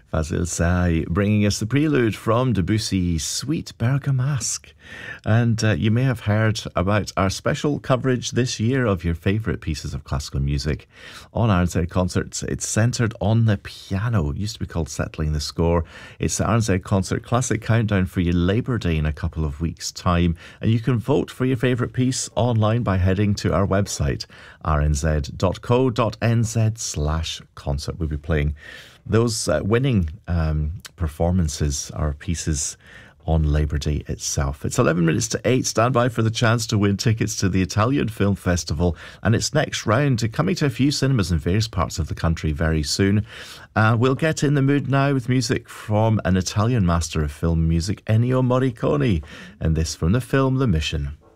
Fazil Say bringing us the prelude from Debussy's Sweet Bergamasque. And you may have heard about our special coverage this year of your favourite pieces of classical music on RNZ Concerts. It's centred on the piano. It used to be called Settling the Score. It's the RNZ Concert Classic Countdown for your Labour Day in a couple of weeks' time. And you can vote for your favourite piece online by heading to our website, rnz.co.nz/concert. We'll be playing those winning performances or pieces on Labour Day itself. It's 11 minutes to 8. Stand by for the chance to win tickets to the Italian Film Festival and its next round, coming to a few cinemas in various parts of the country very soon. We'll get in the mood now with music from an Italian master of film music, Ennio Morricone, and this from the film The Mission.